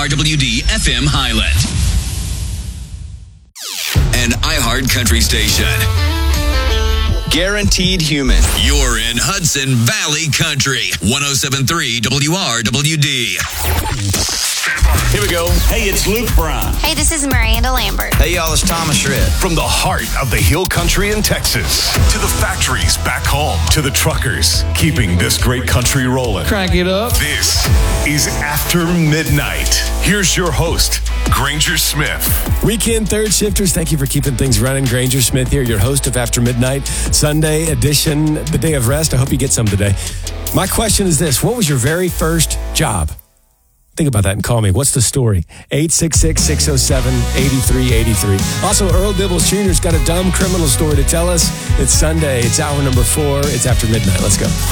WRWD FM Highland. An iHeart Country station. Guaranteed human. You're in Hudson Valley Country. 107.3 WRWD. Here we go. Hey, it's Luke Bryan. Hey, this is Miranda Lambert. Hey, y'all, it's Thomas Shred. From the heart of the Hill Country in Texas to the factories back home to the truckers keeping this great country rolling. Crank it up. This is After Midnight. Here's your host, Granger Smith. Weekend third shifters, thank you for keeping things running. Granger Smith here, your host of After Midnight, Sunday edition, the day of rest. I hope you get some today. My question is this: what was your very first job? Think about that and call me. What's the story? 866-607-8383. Also, Earl Dibbles Jr.'s got a dumb criminal story to tell us. It's Sunday. It's hour number 4. It's After Midnight. Let's go.